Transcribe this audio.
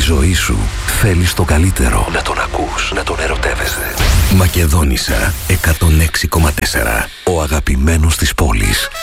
ζωή σου θέλεις το καλύτερο. Να τον ακούς, να τον ερωτεύεσαι. Μακεδόνισσα 106,4. Ο αγαπημένος της πόλης.